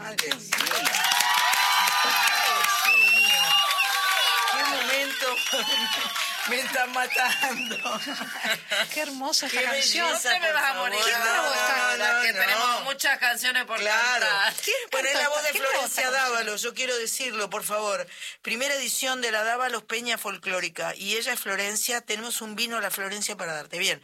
Madre mía. Qué momento. Me están matando. Qué hermosa esta Qué canción. belleza, No te me por vas a favor. morir. ¿Quién grabó esta? No, que no. tenemos muchas canciones por Claro. cantar. Bueno, es la voz de ¿Quién grabó Florencia esta canción? Dávalos, yo quiero decirlo, por favor. Primera edición de la Dávalos Peña Folclórica. Y ella es Florencia, tenemos un vino a la Florencia para darte. Bien.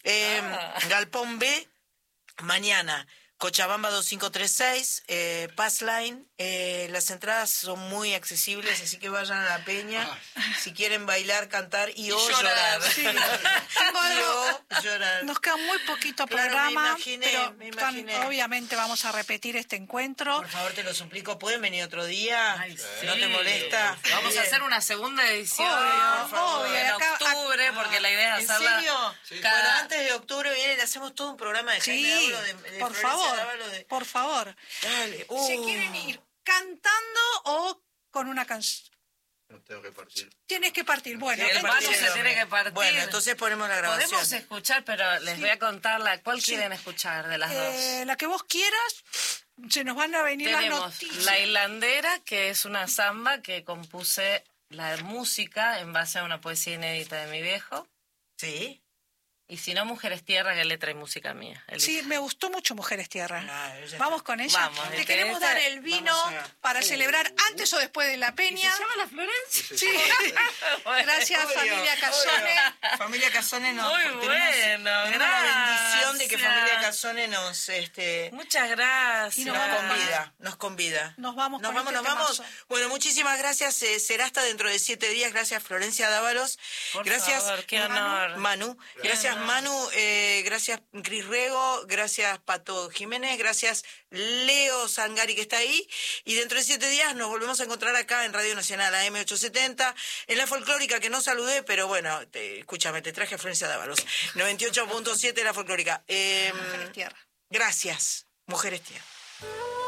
Galpón B, mañana. Cochabamba 2536, Pass Line. Las entradas son muy accesibles, así que vayan a la peña. Si quieren bailar, cantar y o llorar. Sí. Tengo algo. Y o llorar. Nos queda muy poquito Claro, programa, me pero imaginé. obviamente vamos a repetir este encuentro. Por favor, te lo suplico, ¿pueden venir otro día? Ay, sí. ¿No te molesta? Vamos a hacer una segunda edición Obvio, en acá- octubre, porque la idea es ¿En hacerla... serio? cada- Bueno, antes de octubre viene, le hacemos todo un programa de Jaime Sí, Dávalos, de por Florencia favor, Dávalos, de- por favor. Dale. ¿Se quieren ir cantando o con una canción? No tengo que partir. Tienes que partir. Bueno, Tiene que El entonces, Manu se tiene que partir. Bueno, entonces ponemos la grabación. Podemos escuchar, pero les voy a contar cuál quieren escuchar de las dos. la que vos quieras, se nos van a venir las Tenemos noticias. La Hilandera, que es una samba que compuse la música en base a una poesía inédita de mi viejo. ¿Sí? Y si no, Mujeres Tierra, que es letra y música mía. Sí, me gustó mucho Mujeres Tierra. Claro, ya Vamos con ella. Vamos, Te este, queremos esta- dar el vino vamos a- para celebrar antes o después de la peña. ¿Se llama La Florencia? Sí. Gracias, Obvio, familia obvio. Casone. Familia Casone nos... Muy tenemos- bueno, tenemos la bendición de que gracias. Familia Casone nos... Muchas gracias. Y Nos convida. Nos vamos con este nos vamos. temazo. Bueno, muchísimas gracias. Será hasta dentro de 7 días. Gracias, Florencia Dávalos. Por Gracias, favor, qué honor. Manu. Gracias, Manu. Gracias, Cris Rego. Gracias, Pato Jiménez. Gracias, Leo Sangari, que está ahí. Y dentro de 7 días nos volvemos a encontrar acá en Radio Nacional, AM870, en la folclórica, que no saludé, pero bueno, escúchame, te traje a Florencia Dávalos. 98.7 la folclórica. Mujeres Tierra. Gracias, Mujeres Tierra.